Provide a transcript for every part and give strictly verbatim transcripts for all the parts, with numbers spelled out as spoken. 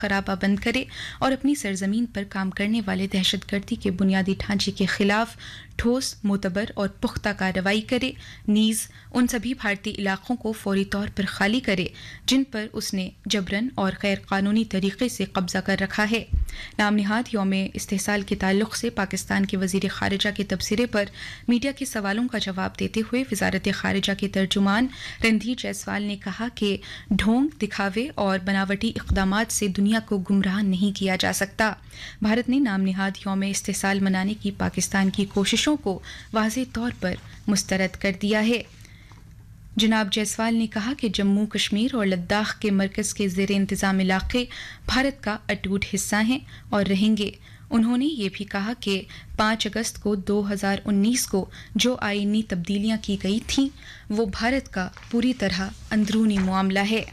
खराबा बंद करे और अपनी सरजमीन पर काम करने वाले दहशतगर्दी के बुनियादी ढांचे के खिलाफ ठोस, मोतबर और पुख्ता कार्रवाई करे, नीज उन सभी भारतीय इलाकों को फौरी तौर पर खाली करे जिन पर उसने जबरन और गैर कानूनी तरीके से कब्जा कर रखा है। नाम निहाद यौम इस्तेहसाल के ताल्लुक से पाकिस्तान के वजीर खारिजा के तबसरे पर मीडिया के सवालों का जवाब देते हुए वजारत खारिजा के तर्जुमान रणधीर जायसवाल ने कहा कि ढोंग, दिखावे और बनावटी इक़दामात से दुनिया को गुमराह नहीं किया जा सकता। भारत ने नाम निहाद यौम इस्तेहसाल मनाने की पाकिस्तान की कोशिशों को वाज़ेह तौर पर मुस्तरद कर दिया है। जनाब जायसवाल ने कहा कि जम्मू कश्मीर और लद्दाख के मरकज़ के ज़ेर इंतज़ाम इलाके भारत का अटूट हिस्सा हैं और रहेंगे। उन्होंने ये भी कहा कि पाँच अगस्त को दो हज़ार उन्नीस को जो आईनी तब्दीलियां की गई थीं वो भारत का पूरी तरह अंदरूनी मामला है।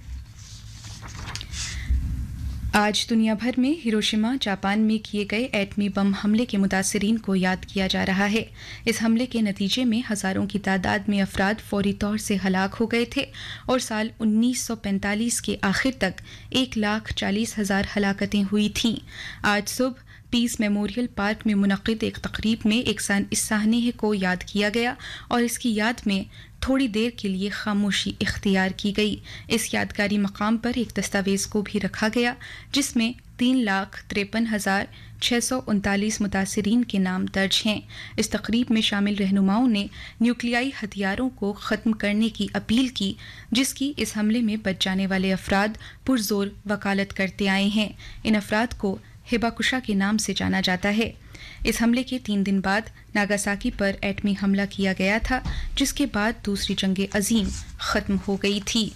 आज दुनिया भर में हिरोशिमा, जापान में किए गए एटमी बम हमले के मुतासिरीन को याद किया जा रहा है। इस हमले के नतीजे में हज़ारों की तादाद में अफराद फौरी तौर से हलाक हो गए थे और साल उन्नीस सौ पैंतालीस के आखिर तक एक लाख चालीस हजार हलाकतें हुई थीं। आज सुबह पीस मेमोरियल पार्क में मुनक्किद एक तकरीब में एक सान इस साहने को याद किया गया और इसकी याद में थोड़ी देर के लिए खामोशी इख्तियार की गई। इस यादगारी मकाम पर एक दस्तावेज को भी रखा गया जिसमें तीन लाख तिरपन हजार छः सौ उनतालीस मुतासिरीन के नाम दर्ज हैं। इस तकरीब में शामिल रहनुमाओं ने न्यूक्लियाई हथियारों को ख़त्म करने की अपील की जिसकी इस हमले में बच जाने वाले अफराद पुरजोर वकालत करते आए हैं। इन अफराद को हिबाकुशा के नाम से जाना जाता है। इस हमले के तीन दिन बाद नागासाकी पर एटमी हमला किया गया था जिसके बाद दूसरी जंग अजीम ख़त्म हो गई थी।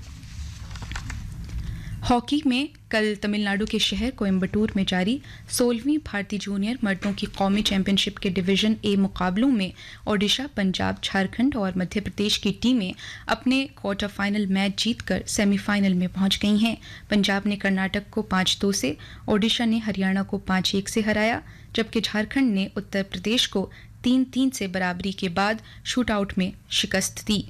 हॉकी में कल तमिलनाडु के शहर कोयम्बटूर में जारी सोलहवीं भारतीय जूनियर मर्दों की कौमी चैंपियनशिप के डिवीज़न ए मुकाबलों में ओडिशा, पंजाब, झारखंड और मध्य प्रदेश की टीमें अपने क्वार्टर फाइनल मैच जीतकर सेमीफाइनल में पहुंच गई हैं। पंजाब ने कर्नाटक को पाँच दो से, ओडिशा ने हरियाणा को पाँच एक से हराया जबकि झारखंड ने उत्तर प्रदेश को तीन तीन से बराबरी के बाद शूट आउट में शिकस्त दी।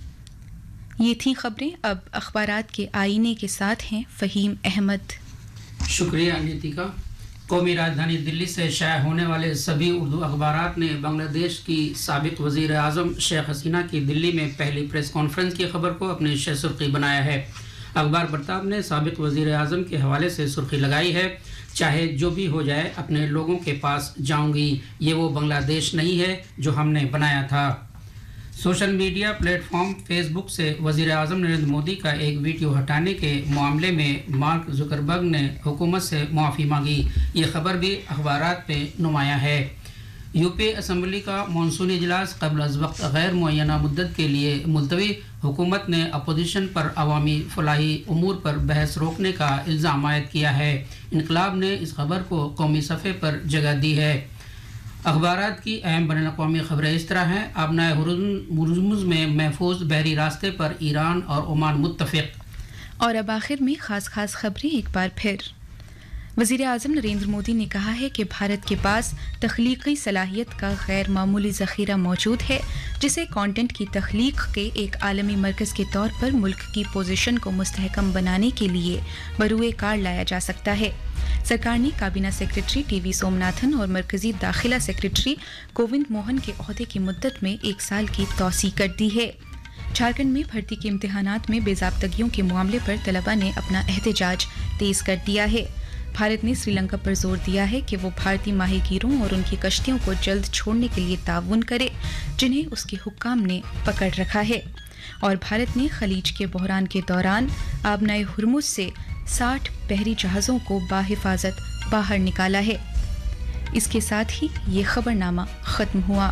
ये थी खबरें। अब अखबारात के आईने के साथ हैं फ़हीम अहमद। शुक्रिया नीतिका। कौमी राजधानी दिल्ली से शाया होने वाले सभी उर्दू अखबारात ने बांग्लादेश की साबिक वज़ीर आज़म शेख हसीना की दिल्ली में पहली प्रेस कॉन्फ्रेंस की खबर को अपनी शह सुर्खी बनाया है। अखबार बरताब ने साबिक वज़ीर आज़म के हवाले से सुर्खी लगाई है, चाहे जो भी हो जाए अपने लोगों के पास जाऊंगी, ये वो बांग्लादेश नहीं है जो हमने बनाया था। सोशल मीडिया प्लेटफॉर्म फेसबुक से वज़ीर आज़म नरेंद्र मोदी का एक वीडियो हटाने के मामले में मार्क जुकरबर्ग ने हुकूमत से मुआफ़ी मांगी। ये खबर भी अखबारात पे नुमायाँ है। यूपी असम्बली का मानसूनी इजलास क़ब्ल अज़ वक्त गैर मुअय्यना मुद्दत के लिए मुलतवी। हुकूमत ने अपोजिशन पर अवामी फलाही उमूर पर बहस रोकने का इल्ज़ाम आयद किया है। इनकलाब ने इस खबर को कौमी सफ़े पर जगह दी है। अखबारात की अहम बैनुल-अक़वामी खबरें इस तरह हैं। आबनाए हुर्मुज़ में महफूज बहरी रास्ते पर ईरान और ओमान मुत्तफ़िक़। और अब आखिर में ख़ास ख़ास खबरें एक बार फिर। वज़ीर आज़म नरेंद्र मोदी ने कहा है कि भारत के पास तख्लीक़ी सलाहियत का गैर मामूली ज़ख़ीरा मौजूद है जिसे कंटेंट की तख्लीक़ के एक आलमी मरकज़ के तौर पर मुल्क की पोजीशन को मुस्तहकम बनाने के लिए बरूए कार लाया जा सकता है। सरकार ने काबीना सेक्रेटरी टीवी सोमनाथन और मरकज़ी दाखिला सेक्रेटरी गोविंद मोहन के ओहदे की मुद्दत में एक साल की तौसी कर दी है। झारखंड में भर्ती के इम्तिहानात में बेज़ाब्तगियों के मामले पर तलबा ने अपना एहतजाज तेज़ कर दिया है। भारत ने श्रीलंका पर जोर दिया है कि वो भारतीय माहीगीरों और उनकी कश्तियों को जल्द छोड़ने के लिए ताउन करे जिन्हें उसके हुक्काम ने पकड़ रखा है। और भारत ने खलीज के बहरान के दौरान आबनाए हुर्मुज़ से साठ बहरी जहाज़ों को बाहिफाजत बाहर निकाला है। इसके साथ ही ये खबरनामा ख़त्म हुआ।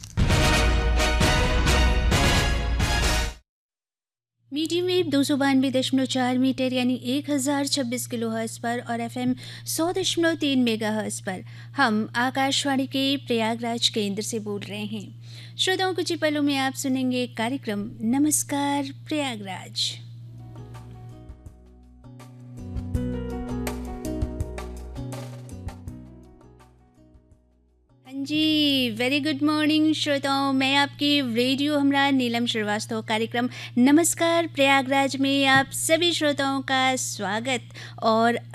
मीडियम वेव दो सौ बानवे दशमलव चार मीटर यानी एक हज़ार छब्बीस किलो हर्ट्ज़ पर और एफ एम सौ दशमलव तीन मेगा हर्ट्ज़ पर हम आकाशवाणी के प्रयागराज केंद्र से बोल रहे हैं। श्रोताओं, कुछ ही पलों में आप सुनेंगे कार्यक्रम नमस्कार प्रयागराज। जी वेरी गुड मॉर्निंग श्रोताओं, मैं आपकी रेडियो हमरा नीलम श्रीवास्तव कार्यक्रम नमस्कार प्रयागराज में आप सभी श्रोताओं का स्वागत। और